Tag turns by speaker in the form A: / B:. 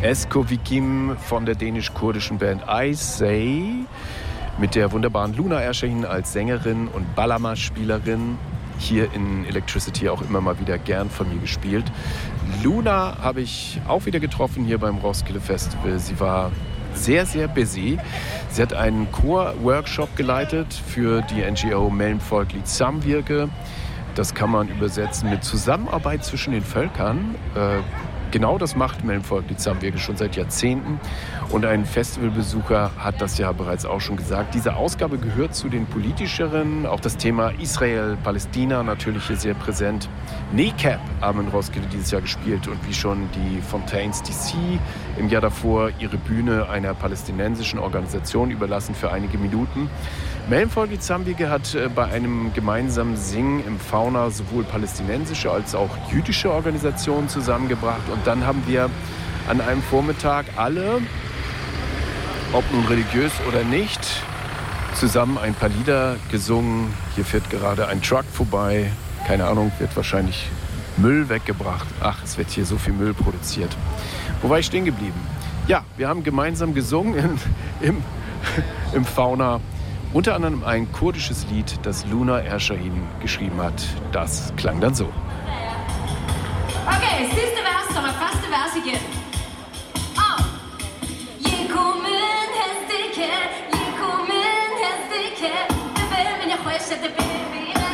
A: Esko Vikim von der dänisch-kurdischen Band I Say mit der wunderbaren Luna Erşahin als Sängerin und Balama-Spielerin. Hier in Electricity auch immer mal wieder gern von mir gespielt. Luna habe ich auch wieder getroffen hier beim Roskilde Festival. Sie war sehr, sehr busy. Sie hat einen Chor-Workshop geleitet für die NGO Mellemfolkligt Samvirke. Das kann man übersetzen mit Zusammenarbeit zwischen den Völkern. Genau das macht Mellemfolkligt Samvirke schon seit Jahrzehnten. Und ein Festivalbesucher hat das ja bereits auch schon gesagt. Diese Ausgabe gehört zu den politischeren. Auch das Thema Israel, Palästina natürlich hier sehr präsent. NECAP haben in Roskilde dieses Jahr gespielt und wie schon die Fontaines DC im Jahr davor ihre Bühne einer palästinensischen Organisation überlassen für einige Minuten. Mellemfolkligt Samvirke hat bei einem gemeinsamen Singen im Fauna sowohl palästinensische als auch jüdische Organisationen zusammengebracht. Und dann haben wir an einem Vormittag alle, ob nun religiös oder nicht, zusammen ein paar Lieder gesungen. Hier fährt gerade ein Truck vorbei. Keine Ahnung, wird wahrscheinlich Müll weggebracht. Ach, es wird hier so viel Müll produziert. Wo war ich stehen geblieben? Ja, wir haben gemeinsam gesungen im Fauna. Unter anderem ein kurdisches Lied, das Luna Erşahin geschrieben hat. Das klang dann so.
B: Okay, siste vers som er første vers igen.